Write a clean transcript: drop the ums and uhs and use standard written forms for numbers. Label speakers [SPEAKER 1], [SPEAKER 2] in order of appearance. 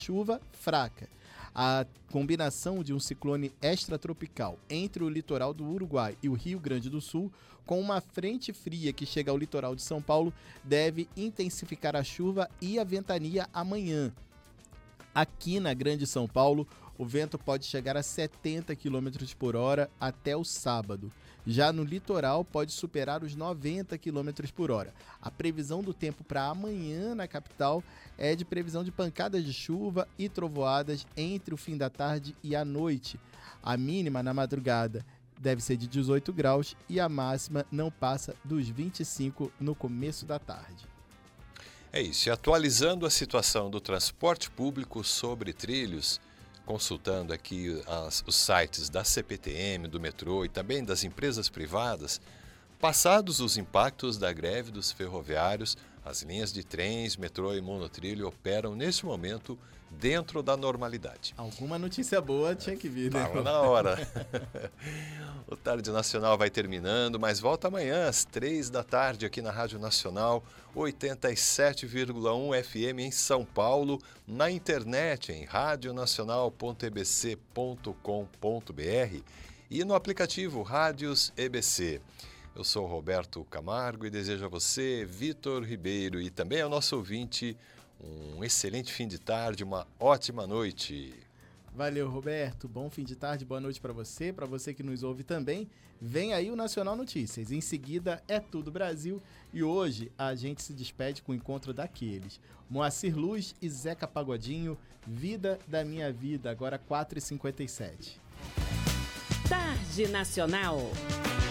[SPEAKER 1] chuva fraca. A combinação de um ciclone extratropical entre o litoral do Uruguai e o Rio Grande do Sul, com uma frente fria que chega ao litoral de São Paulo, deve intensificar a chuva e a ventania amanhã. Aqui na Grande São Paulo, o vento pode chegar a 70 km por hora até o sábado. Já no litoral, pode superar os 90 km por hora. A previsão do tempo para amanhã na capital é de previsão de pancadas de chuva e trovoadas entre o fim da tarde e a noite. A mínima na madrugada deve ser de 18 graus e a máxima não passa dos 25 no começo da tarde.
[SPEAKER 2] É isso, e atualizando a situação do transporte público sobre trilhos, consultando aqui os sites da CPTM, do metrô e também das empresas privadas, passados os impactos da greve dos ferroviários, as linhas de trens, metrô e monotrilho operam neste momento dentro da normalidade.
[SPEAKER 1] Alguma notícia boa tinha que vir, né?
[SPEAKER 2] Estava na hora. O Tarde Nacional vai terminando, mas volta amanhã às 3 da tarde aqui na Rádio Nacional, 87,1 FM em São Paulo, na internet em radionacional.ebc.com.br e no aplicativo Rádios EBC. Eu sou Roberto Camargo e desejo a você, Vitor Ribeiro, e também ao nosso ouvinte, um excelente fim de tarde, uma ótima noite.
[SPEAKER 1] Valeu, Roberto. Bom fim de tarde, boa noite para você que nos ouve também. Vem aí o Nacional Notícias. Em seguida é Tudo Brasil e hoje a gente se despede com o encontro daqueles. Moacir Luz e Zeca Pagodinho, Vida da Minha Vida, agora 4h57.
[SPEAKER 3] Tarde Nacional.